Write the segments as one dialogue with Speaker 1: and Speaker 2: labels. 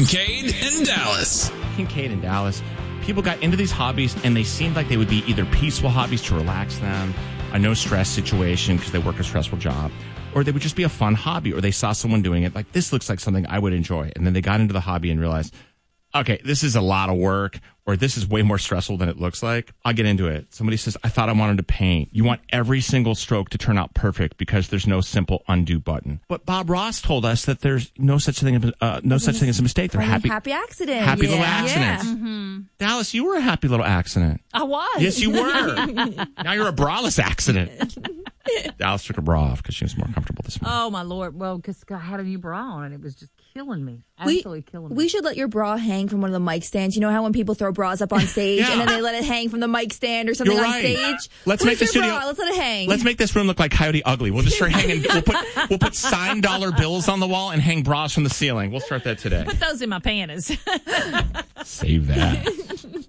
Speaker 1: Kincaid and Dallas.
Speaker 2: Kincaid and Dallas. People got into these hobbies, and they seemed like they would be either peaceful hobbies to relax them, a no-stress situation because they work a stressful job, or they would just be a fun hobby, or they saw someone doing it, like, this looks like something I would enjoy. And then they got into the hobby and realized, okay, this is a lot of work, or this is way more stressful than it looks like. I'll get into it. Somebody says, I thought I wanted to paint. You want every single stroke to turn out perfect because there's no simple undo button. But Bob Ross told us that there's no such thing as a mistake. They're happy
Speaker 3: accident.
Speaker 2: Happy little accidents.
Speaker 3: Yeah. Mm-hmm.
Speaker 2: Dallas, you were a happy little accident.
Speaker 3: I was.
Speaker 2: Yes, you were. Now you're a braless accident. Dallas took her bra off because she was more comfortable this morning.
Speaker 3: Oh, my Lord. Well, because I had a new bra on, and it was just killing me. Absolutely killing me.
Speaker 4: We should let your bra hang from one of the mic stands. You know how when people throw bras up on stage and then they let it hang from the mic stand or something on stage?
Speaker 2: Let's make the studio.
Speaker 4: Let's let it hang.
Speaker 2: Let's make this room look like Coyote Ugly. We'll just start hanging. We'll put signed dollar bills on the wall and hang bras from the ceiling. We'll start that today.
Speaker 3: Put those in my panties.
Speaker 2: Save that.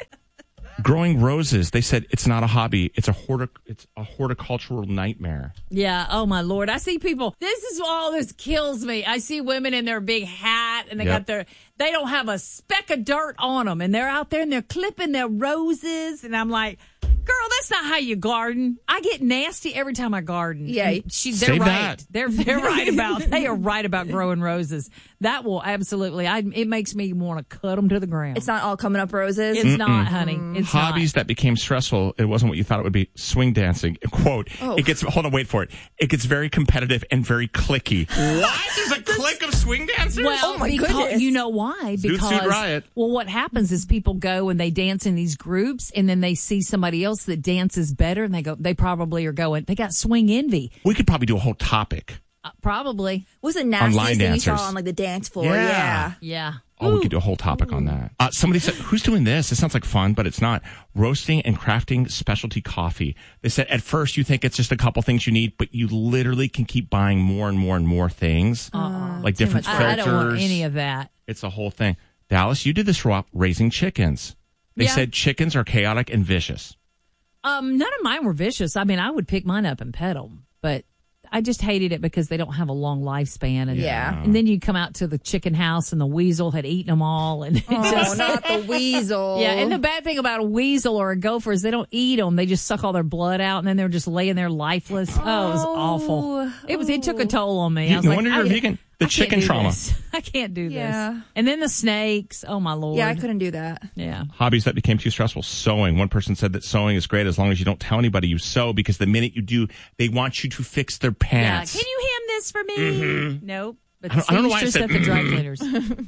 Speaker 2: Growing roses, they said it's not a hobby. It's a horticultural nightmare.
Speaker 3: Yeah. Oh, my Lord. I see people. This kills me. I see women in their big hat and they don't have a speck of dirt on them. And they're out there and they're clipping their roses. And I'm like, girl, that's not how you garden. I get nasty every time I garden.
Speaker 4: Yeah.
Speaker 3: They're right. They're right they are right about growing roses. That will absolutely, it makes me want to cut them to the ground.
Speaker 4: It's not all coming up roses.
Speaker 3: It's not, honey. It's
Speaker 2: hobbies that became stressful. It wasn't what you thought it would be. Swing dancing. Quote. It gets, hold on, wait for it. It gets very competitive and very clicky. What? There's a clique of swing dancers?
Speaker 3: Well, goodness. You know why? Because,
Speaker 2: Zoot Suit Riot.
Speaker 3: Well, what happens is people go and they dance in these groups and then they see somebody else that dances better and they probably are going, they got swing envy.
Speaker 2: We could probably do a whole topic.
Speaker 3: Probably.
Speaker 4: What's the nastiest thing you saw on like the dance floor?
Speaker 3: Yeah.
Speaker 2: Oh, we could do a whole topic on that. Somebody said, who's doing this? It sounds like fun, but it's not. Roasting and crafting specialty coffee. They said at first you think it's just a couple things you need, but you literally can keep buying more and more and more things. Like different filters.
Speaker 3: I don't want any of that.
Speaker 2: It's a whole thing. Dallas, you did this for raising chickens. They said chickens are chaotic and vicious.
Speaker 3: None of mine were vicious. I mean, I would pick mine up and pet them, but I just hated it because they don't have a long lifespan. And then you come out to the chicken house and the weasel had eaten them all. And
Speaker 4: not the weasel.
Speaker 3: Yeah, and the bad thing about a weasel or a gopher is they don't eat them. They just suck all their blood out, and then they're just laying there lifeless. Oh, it was awful. It took a toll on me.
Speaker 2: No wonder you're vegan. The chicken trauma.
Speaker 3: I can't do this. And then the snakes. Oh, my Lord.
Speaker 4: Yeah, I couldn't do that.
Speaker 3: Yeah.
Speaker 2: Hobbies that became too stressful. Sewing. One person said that sewing is great as long as you don't tell anybody you sew, because the minute you do, they want you to fix their pants.
Speaker 3: Yeah. Can you hem this for me? Mm-hmm. Nope. But
Speaker 2: I don't know why I said
Speaker 3: at the dry cleaners.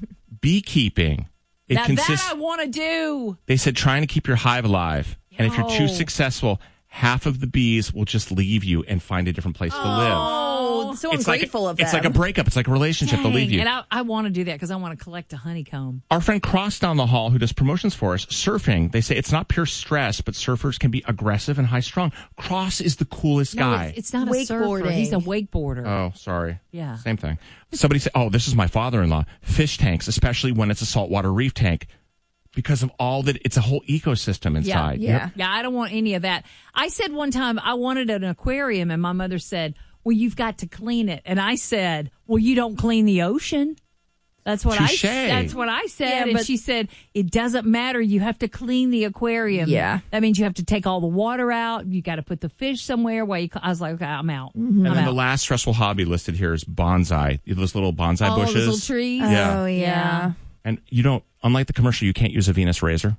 Speaker 2: Beekeeping.
Speaker 3: That I want to do.
Speaker 2: They said trying to keep your hive alive. And if you're too successful, half of the bees will just leave you and find a different place to live.
Speaker 4: Oh, so ungrateful of them.
Speaker 2: It's like a breakup. It's like a relationship.
Speaker 3: Dang.
Speaker 2: They'll leave you.
Speaker 3: And I want to do that because I want to collect a honeycomb.
Speaker 2: Our friend Cross down the hall, who does promotions for us, surfing, they say it's not pure stress, but surfers can be aggressive and high-strung. Cross is the coolest guy.
Speaker 3: It's not a surfer. He's a wakeboarder.
Speaker 2: Oh, sorry.
Speaker 3: Yeah.
Speaker 2: Same thing. Somebody said, this is my father-in-law. Fish tanks, especially when it's a saltwater reef tank. Because of all that, it's a whole ecosystem inside.
Speaker 3: Yeah, I don't want any of that. I said one time I wanted an aquarium, and my mother said, well, you've got to clean it. And I said, well, you don't clean the ocean. That's what
Speaker 2: Touché.
Speaker 3: That's what I said. And she said, it doesn't matter. You have to clean the aquarium.
Speaker 4: Yeah.
Speaker 3: That means you have to take all the water out. You got to put the fish somewhere. I was like, okay, I'm out.
Speaker 4: Mm-hmm.
Speaker 2: And then the last stressful hobby listed here is bonsai. Those little bonsai bushes.
Speaker 3: Those little trees.
Speaker 4: Oh, yeah.
Speaker 2: And you don't, unlike the commercial, you can't use a Venus razor.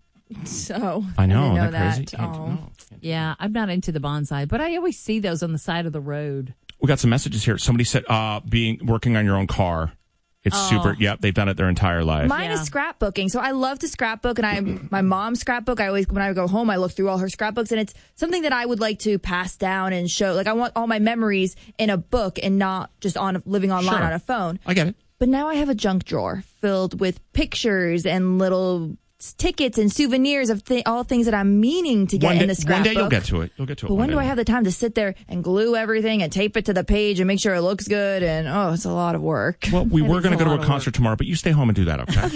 Speaker 4: So
Speaker 2: I know,
Speaker 4: didn't know
Speaker 2: crazy?
Speaker 4: that.
Speaker 3: Yeah, I'm not into the bonsai, but I always see those on the side of the road.
Speaker 2: We got some messages here. Somebody said working on your own car. It's super. Yep, they've done it their entire life.
Speaker 4: Mine is scrapbooking. So I love to scrapbook, and my mom's scrapbook. When I go home, I look through all her scrapbooks, and it's something that I would like to pass down and show. Like, I want all my memories in a book and not just living online on a phone.
Speaker 2: I get it.
Speaker 4: But now I have a junk drawer filled with pictures and little tickets and souvenirs of all things that I'm meaning to get in the scrapbook.
Speaker 2: One day you'll get to it.
Speaker 4: But when do I have the time to sit there and glue everything and tape it to the page and make sure it looks good? And it's a lot of work.
Speaker 2: Well, we were going to go to a concert tomorrow, but you stay home and do that, okay?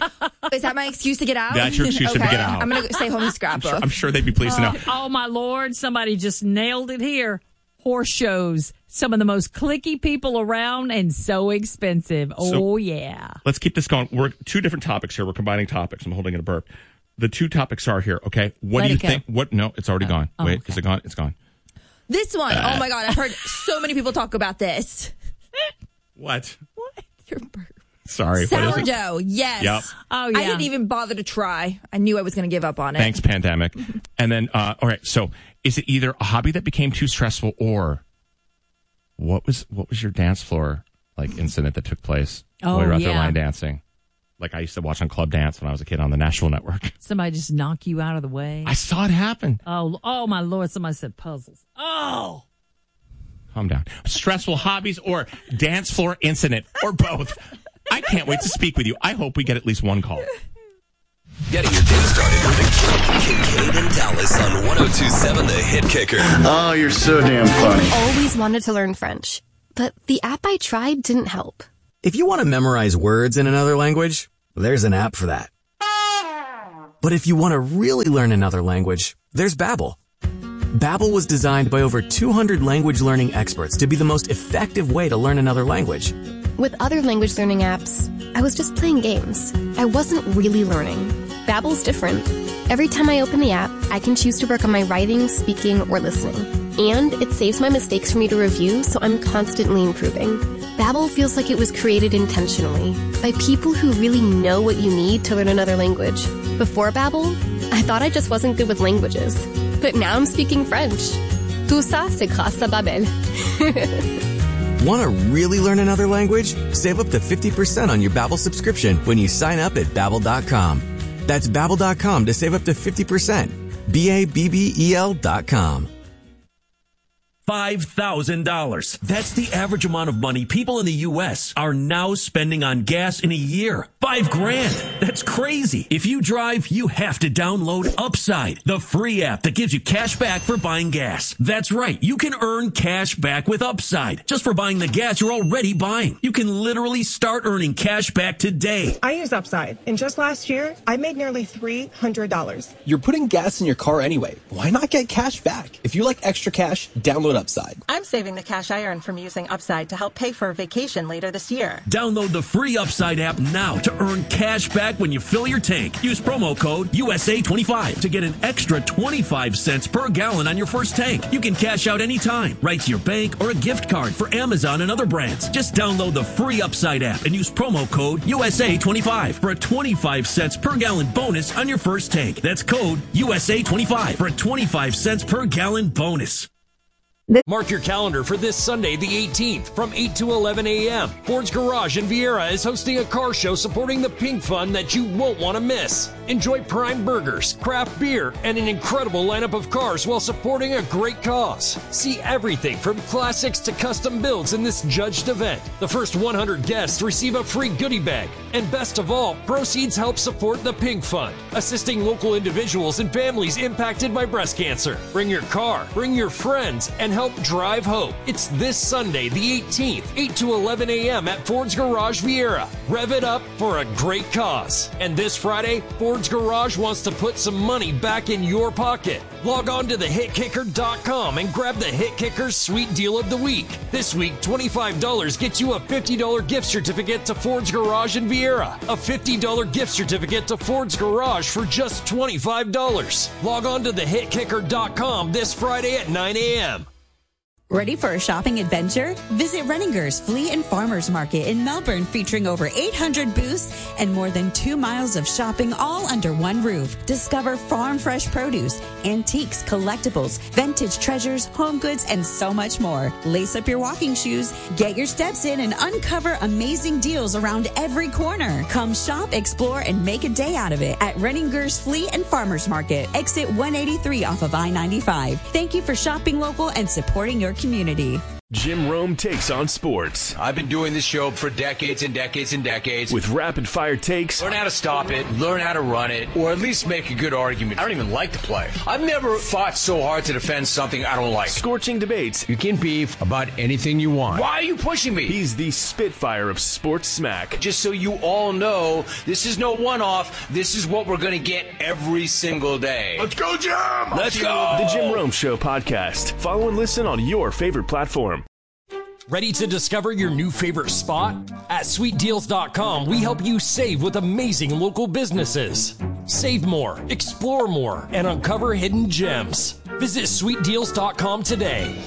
Speaker 4: Is that my excuse to get out?
Speaker 2: That's your excuse to get out.
Speaker 4: I'm going to stay home and scrapbook.
Speaker 2: I'm sure they'd be pleased to know.
Speaker 3: Oh, my Lord. Somebody just nailed it here. horse shows. Some of the most clicky people around and so expensive. Oh, yeah.
Speaker 2: Let's keep this going. We're 2 different topics here. We're combining topics. I'm holding in a burp. The 2 topics are here, okay? What do you think? What? No, it's already gone. Wait, okay. Is it gone? It's gone.
Speaker 4: This one. Oh, my God. I've heard so many people talk about this.
Speaker 2: What?
Speaker 4: Your burp.
Speaker 2: Sorry.
Speaker 4: Sourdough. Yes.
Speaker 2: Yep.
Speaker 3: Oh, yeah.
Speaker 4: I didn't even bother to try. I knew I was going to give up on it.
Speaker 2: Thanks, pandemic. And then, all right. So, is it either a hobby that became too stressful, or what was your dance floor incident that took place while you were out there line dancing? Like I used to watch on Club Dance when I was a kid on the National Network.
Speaker 3: Somebody just knock you out of the way.
Speaker 2: I saw it happen.
Speaker 3: Oh my Lord! Somebody said puzzles. Oh.
Speaker 2: Calm down. Stressful hobbies or dance floor incident or both. I can't wait to speak with you. I hope we get at least one call.
Speaker 1: Getting your day started with a Kincaid and Dallas on 102.7 The Hit Kicker.
Speaker 5: Oh, you're so damn funny.
Speaker 6: Always wanted to learn French, but the app I tried didn't help.
Speaker 7: If you want to memorize words in another language, there's an app for that. But if you want to really learn another language, there's Babbel. Babbel was designed by over 200 language learning experts to be the most effective way to learn another language.
Speaker 6: With other language learning apps, I was just playing games. I wasn't really learning. Babbel's different. Every time I open the app, I can choose to work on my writing, speaking, or listening. And it saves my mistakes for me to review, so I'm constantly improving. Babbel feels like it was created intentionally by people who really know what you need to learn another language. Before Babbel, I thought I just wasn't good with languages. But now I'm speaking French. Tout ça, c'est grâce à Babbel.
Speaker 7: Want to really learn another language? Save up to 50% on your Babbel subscription when you sign up at Babbel.com. That's Babbel.com to save up to 50%. Babbel.com.
Speaker 8: $5,000. That's the average amount of money people in the U.S. are now spending on gas in a year. $5,000. That's crazy. If you drive, you have to download Upside, the free app that gives you cash back for buying gas. That's right. You can earn cash back with Upside just for buying the gas you're already buying. You can literally start earning cash back today.
Speaker 9: I use Upside, and just last year, I made nearly $300.
Speaker 10: You're putting gas in your car anyway. Why not get cash back? If you like extra cash, download Upside.
Speaker 9: I'm saving the cash I earn from using Upside to help pay for a vacation later this year.
Speaker 8: Download the free Upside app now to earn cash back when you fill your tank. Use promo code USA25 to get an extra 25 cents per gallon on your first tank. You can cash out anytime, right to your bank or a gift card for Amazon and other brands. Just download the free Upside app and use promo code USA25 for a 25 cents per gallon bonus on your first tank. That's code USA25 for a 25 cents per gallon bonus.
Speaker 11: Mark your calendar for this Sunday, the 18th, from 8 to 11 a.m. Ford's Garage in Vieira is hosting a car show supporting the Pink Fund that you won't want to miss. Enjoy prime burgers, craft beer, and an incredible lineup of cars while supporting a great cause. See everything from classics to custom builds in this judged event. The first 100 guests receive a free goodie bag. And best of all, proceeds help support the Pink Fund, assisting local individuals and families impacted by breast cancer. Bring your car, bring your friends, and help drive hope. It's this Sunday, the 18th, 8 to 11 a.m. at Ford's Garage Vieira. Rev it up for a great cause. And this Friday, Ford's Garage wants to put some money back in your pocket. Log on to thehitkicker.com and grab the Hit Kicker's Sweet Deal of the Week. This week, $25 gets you a $50 gift certificate to Ford's Garage in Vieira. A $50 gift certificate to Ford's Garage for just $25. Log on to thehitkicker.com this Friday at 9 a.m.
Speaker 12: Ready for a shopping adventure? Visit Renninger's Flea and Farmers Market in Melbourne, featuring over 800 booths and more than 2 miles of shopping all under one roof. Discover farm fresh produce, antiques, collectibles, vintage treasures, home goods, and so much more. Lace up your walking shoes, get your steps in, and uncover amazing deals around every corner. Come shop, explore, and make a day out of it at Renninger's Flea and Farmers Market, exit 183 off of I-95. Thank you for shopping local and supporting your community.
Speaker 13: Jim Rome takes on sports.
Speaker 14: I've been doing this show for decades and decades and decades.
Speaker 13: With rapid-fire takes.
Speaker 14: Learn how to stop it, learn how to run it, or at least make a good argument. I don't even like to play. I've never fought so hard to defend something I don't like.
Speaker 13: Scorching debates.
Speaker 14: You can beef about anything you want. Why are you pushing me?
Speaker 13: He's the Spitfire of sports smack.
Speaker 14: Just so you all know, this is no one-off. This is what we're going to get every single day.
Speaker 13: Let's go, Jim!
Speaker 14: Let's go!
Speaker 13: The Jim Rome Show podcast. Follow and listen on your favorite platform.
Speaker 11: Ready to discover your new favorite spot? At sweetdeals.com, we help you save with amazing local businesses. Save more, explore more, and uncover hidden gems. Visit sweetdeals.com today.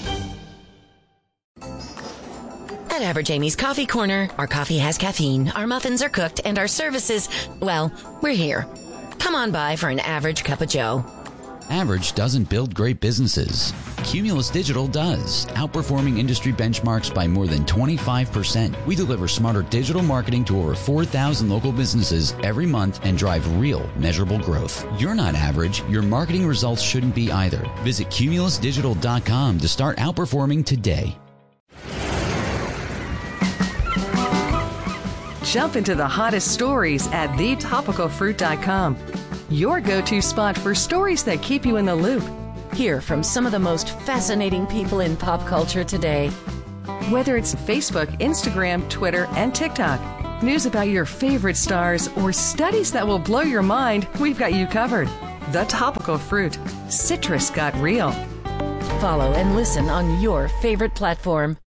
Speaker 15: At Average Amy's Coffee Corner, our coffee has caffeine, our muffins are cooked, and our services, well, we're here. Come on by for an average cup of joe.
Speaker 16: Average doesn't build great businesses. Cumulus Digital does, outperforming industry benchmarks by more than 25%. We deliver smarter digital marketing to over 4,000 local businesses every month and drive real, measurable growth. You're not average. Your marketing results shouldn't be either. Visit cumulusdigital.com to start outperforming today.
Speaker 17: Jump into the hottest stories at thetopicalfruit.com. Your go-to spot for stories that keep you in the loop.
Speaker 15: Hear from some of the most fascinating people in pop culture today.
Speaker 17: Whether it's Facebook, Instagram, Twitter, and TikTok, news about your favorite stars, or studies that will blow your mind, we've got you covered. The Topical Fruit. Citrus got real.
Speaker 15: Follow and listen on your favorite platform.